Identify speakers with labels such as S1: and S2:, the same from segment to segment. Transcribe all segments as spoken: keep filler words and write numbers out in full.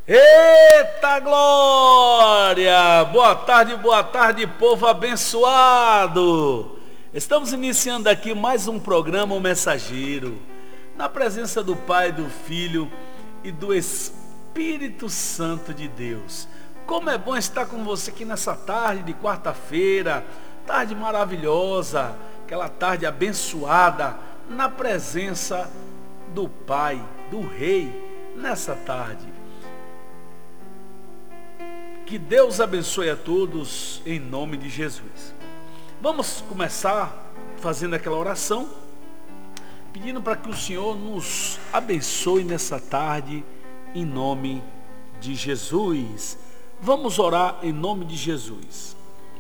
S1: Eita glória! Boa tarde, boa tarde, povo abençoado! Estamos iniciando aqui mais um programa O Mensageiro, na presença do Pai, do Filho e do Espírito Santo de Deus. Como é bom estar com você aqui nessa tarde de quarta-feira, tarde maravilhosa, aquela tarde abençoada, na presença do Pai, do Rei, nessa tarde. Que Deus abençoe a todos em nome de Jesus. Vamos começar fazendo aquela oração, pedindo para que o Senhor nos abençoe nessa tarde em nome de Jesus. Vamos orar em nome de Jesus.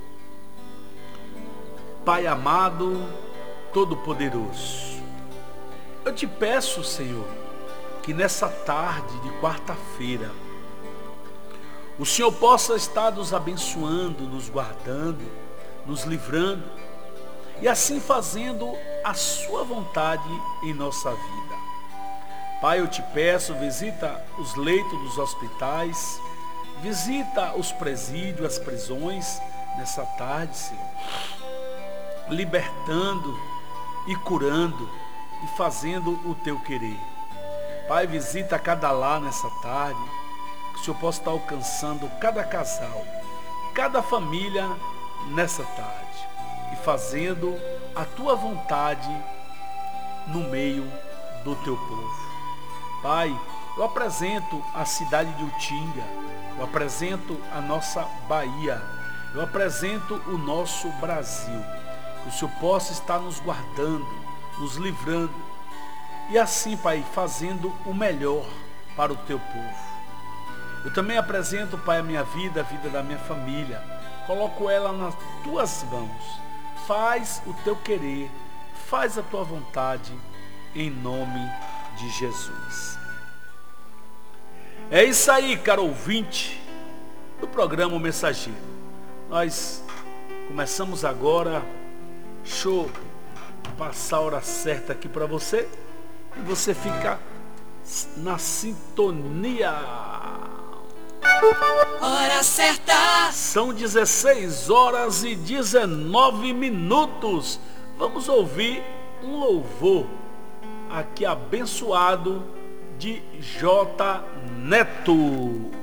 S1: Pai amado, todo-poderoso, eu te peço, Senhor, que nessa tarde de quarta-feira, o Senhor possa estar nos abençoando, nos guardando, nos livrando e assim fazendo a sua vontade em nossa vida. Pai, eu te peço, visita os leitos dos hospitais, visita os presídios, as prisões nessa tarde, Senhor, libertando e curando e fazendo o teu querer. Pai, visita cada lar nessa tarde, que o Senhor possa estar alcançando cada casal, cada família nessa tarde e fazendo a tua vontade no meio do teu povo. Pai, eu apresento a cidade de Utinga, eu apresento a nossa Bahia, eu apresento o nosso Brasil, que o Senhor possa estar nos guardando, nos livrando e assim, Pai, fazendo o melhor para o teu povo. Eu também apresento, Pai, a minha vida, a vida da minha família. Coloco ela nas tuas mãos. Faz o teu querer, faz a tua vontade, em nome de Jesus. É isso aí, caro ouvinte do programa O Mensageiro. Nós começamos agora. Deixa eu passar a hora certa aqui para você. E você fica na sintonia.
S2: Hora certa.
S1: São dezesseis horas e dezenove minutos. Vamos ouvir um louvor aqui abençoado de J. Neto.